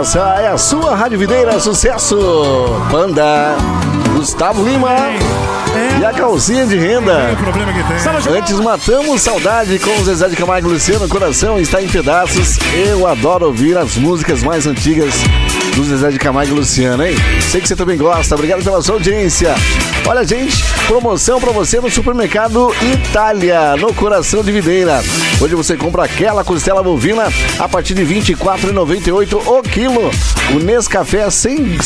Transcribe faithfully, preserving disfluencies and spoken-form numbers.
Essa é a sua Rádio Videira, sucesso! Panda, Gustavo Lima e a calcinha de renda. Antes matamos saudade com o Zezé de Camargo e Luciano. O coração está em pedaços. Eu adoro ouvir as músicas mais antigas do Zezé de Camargo e Luciano, hein? Sei que você também gosta. Obrigado pela sua audiência. Olha, gente, promoção pra você no Supermercado Itália, no coração de Videira. Hoje você compra aquela costela bovina a partir de vinte e quatro reais e noventa e oito centavos o quilo. O Nescafé sem